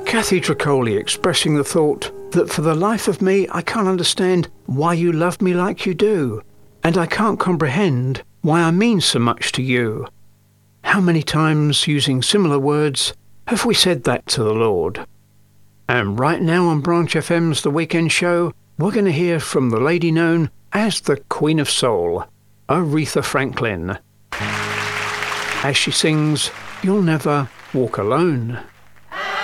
Kathy Tricoli expressing the thought that for the life of me I can't understand why you love me like you do, and I can't comprehend why I mean so much to you. How many times, using similar words, have we said that to the Lord? And right now on Branch FM's The Weekend Show, we're going to hear from the lady known as the Queen of Soul, Aretha Franklin, as she sings You'll Never Walk Alone.